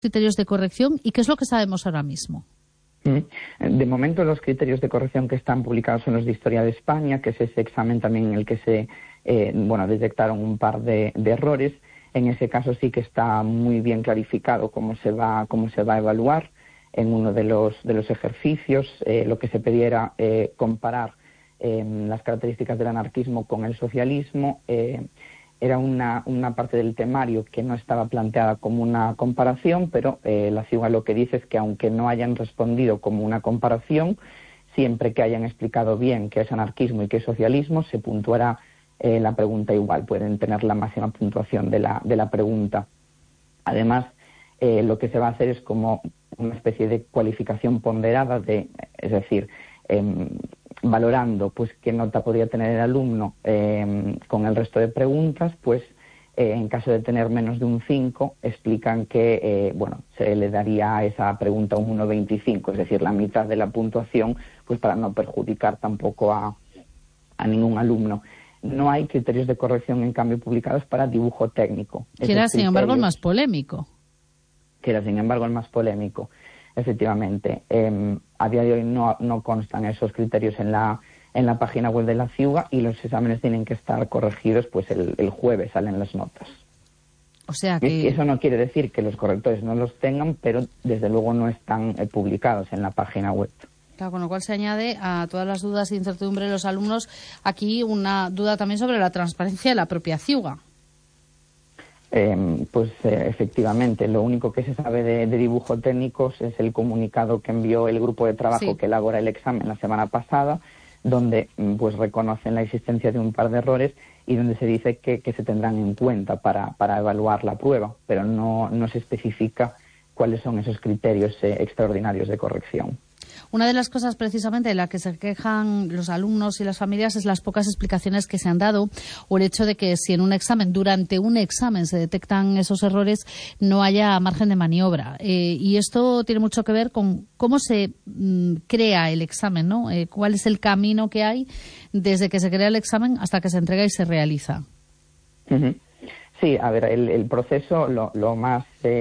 criterios de corrección y qué es lo que sabemos ahora mismo? De momento, los criterios de corrección que están publicados son los de Historia de España, que es ese examen también en el que se detectaron un par de errores. En ese caso sí que está muy bien clarificado cómo se va a evaluar. En uno de los ejercicios lo que se pedía era comparar las características del anarquismo con el socialismo. Era una parte del temario que no estaba planteada como una comparación, pero la CIUGA lo que dice es que aunque no hayan respondido como una comparación, siempre que hayan explicado bien qué es anarquismo y qué es socialismo, se puntuará la pregunta igual. Pueden tener la máxima puntuación de la pregunta. Además, lo que se va a hacer es como una especie de cualificación ponderada, es decir, valorando pues qué nota podría tener el alumno con el resto de preguntas, pues en caso de tener menos de un 5, explican que se le daría a esa pregunta un 1,25, es decir, la mitad de la puntuación, pues para no perjudicar tampoco a ningún alumno. No hay criterios de corrección, en cambio, publicados para dibujo técnico. Que era, sin embargo, el más polémico. Efectivamente. A día de hoy no constan esos criterios en la página web de la CIUGA y los exámenes tienen que estar corregidos, pues el jueves salen las notas. O sea que... Eso no quiere decir que los correctores no los tengan, pero desde luego no están publicados en la página web. Claro, con lo cual se añade a todas las dudas e incertidumbre de los alumnos aquí una duda también sobre la transparencia de la propia CIUGA. Efectivamente, lo único que se sabe de dibujo técnicos es el comunicado que envió el grupo de trabajo que elabora el examen la semana pasada, donde pues reconocen la existencia de un par de errores y donde se dice que se tendrán en cuenta para evaluar la prueba, pero no se especifica cuáles son esos criterios extraordinarios de corrección. Una de las cosas precisamente de la que se quejan los alumnos y las familias es las pocas explicaciones que se han dado o el hecho de que si en un examen, durante un examen se detectan esos errores, no haya margen de maniobra. Y esto tiene mucho que ver con cómo se crea el examen, ¿no? ¿Cuál es el camino que hay desde que se crea el examen hasta que se entrega y se realiza? Uh-huh. Sí, a ver, el proceso, lo más,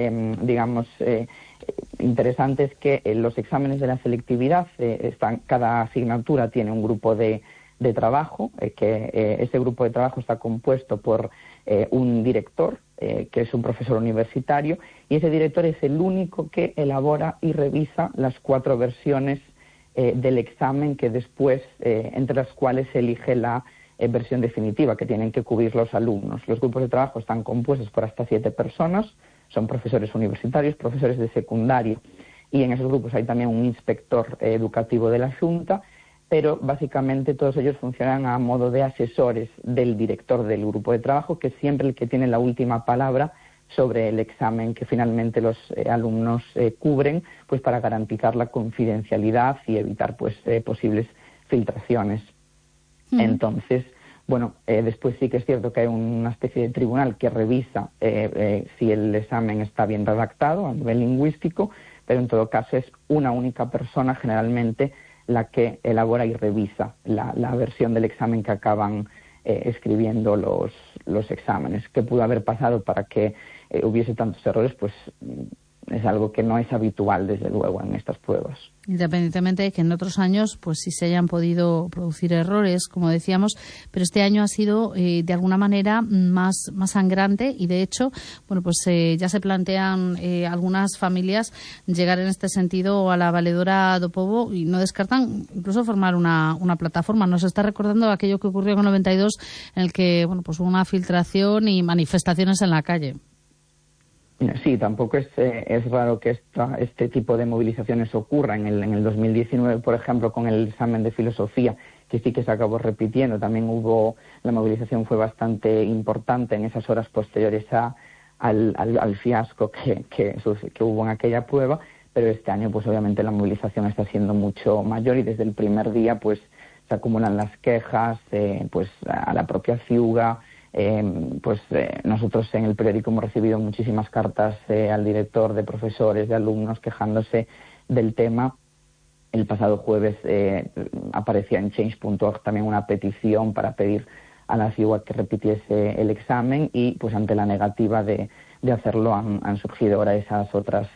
interesante es que los exámenes de la selectividad, cada asignatura tiene un grupo de trabajo, ese grupo de trabajo está compuesto por un director, que es un profesor universitario, y ese director es el único que elabora y revisa las 4 versiones del examen que después, entre las cuales se elige la versión definitiva que tienen que cubrir los alumnos. Los grupos de trabajo están compuestos por hasta 7 personas, son profesores universitarios, profesores de secundaria, y en esos grupos hay también un inspector educativo de la Junta, pero básicamente todos ellos funcionan a modo de asesores del director del grupo de trabajo, que es siempre el que tiene la última palabra sobre el examen que finalmente los alumnos cubren, pues para garantizar la confidencialidad y evitar pues posibles filtraciones. Entonces, después sí que es cierto que hay una especie de tribunal que revisa si el examen está bien redactado a nivel lingüístico, pero en todo caso es una única persona generalmente la que elabora y revisa la versión del examen que acaban escribiendo los exámenes. ¿Qué pudo haber pasado para que hubiese tantos errores? Pues es algo que no es habitual, desde luego, en estas pruebas. Independientemente de que en otros años pues sí se hayan podido producir errores, como decíamos, pero este año ha sido de alguna manera más sangrante y de hecho, ya se plantean algunas familias llegar en este sentido a la valedora do Povo y no descartan incluso formar una plataforma. Nos está recordando aquello que ocurrió con 92 en el que hubo una filtración y manifestaciones en la calle. Sí, tampoco es raro que este tipo de movilizaciones ocurra. En el 2019, por ejemplo, con el examen de filosofía, que sí que se acabó repitiendo, también la movilización fue bastante importante en esas horas posteriores al fiasco que hubo en aquella prueba, pero este año pues obviamente la movilización está siendo mucho mayor y desde el primer día pues se acumulan las quejas a la propia CIUGA. Nosotros en el periódico hemos recibido muchísimas cartas al director, de profesores, de alumnos quejándose del tema. El pasado jueves aparecía en change.org también una petición para pedir a la CIUGA que repitiese el examen y pues ante la negativa de hacerlo han surgido ahora esas otras